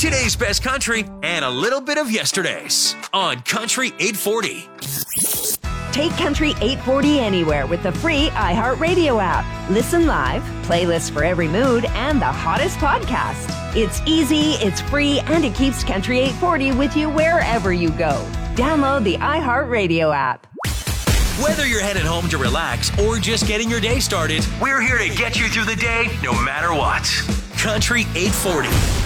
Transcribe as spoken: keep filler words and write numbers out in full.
today's best country, and a little bit of yesterday's on Country eight forty. Take Country eight forty anywhere with the free iHeartRadio app. Listen live, playlists for every mood, and the hottest podcast. It's easy, it's free, and it keeps Country eight forty with you wherever you go. Download the iHeartRadio app. Whether you're headed home to relax or just getting your day started, we're here to get you through the day no matter what. Country eight forty.